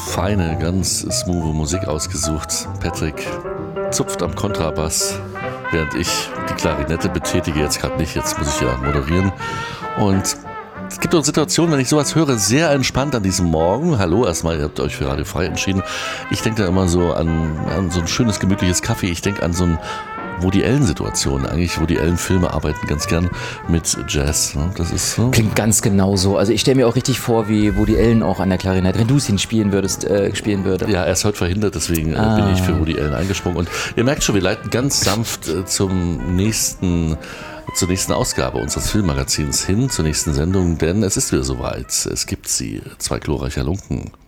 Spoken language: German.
feine, ganz smooth Musik ausgesucht. Patrick zupft am Kontrabass, während ich die Klarinette betätige. Jetzt gerade nicht, jetzt muss ich ja moderieren. Und es gibt auch Situationen, wenn ich sowas höre, sehr entspannt an diesem Morgen. Hallo, erstmal, ihr habt euch für Radio Frei entschieden. Ich denke da immer so an so ein schönes, gemütliches Kaffee. Ich denke an so ein Woody Allen-Situation. Eigentlich Woody Allen-Filme arbeiten ganz gern mit Jazz. Das ist so. Klingt ganz genau so. Also ich stelle mir auch richtig vor, wie Woody Allen auch an der Klarinette, wenn du es ihn spielen würde. Ja, er ist heute verhindert, deswegen bin ich für Woody Allen eingesprungen. Und ihr merkt schon, wir leiten ganz sanft zur nächsten Ausgabe unseres Filmmagazins hin, zur nächsten Sendung, denn es ist wieder soweit. Es gibt sie, 2 glorreicher Lunken.